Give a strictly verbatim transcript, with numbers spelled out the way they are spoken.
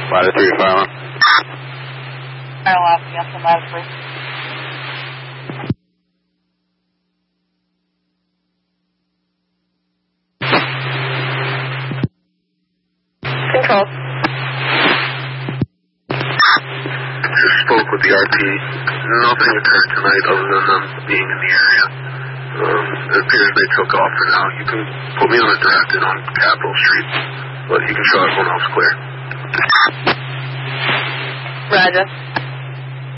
Ladder three, fire alarm. Fire alarm, yes, on ladder three. Control. Just spoke with the R P. Nothing occurred tonight other than them being in the area. Um, it appears they took off for now. You can put me on a direct in on Capitol Street, but you can show everyone else clear. Roger.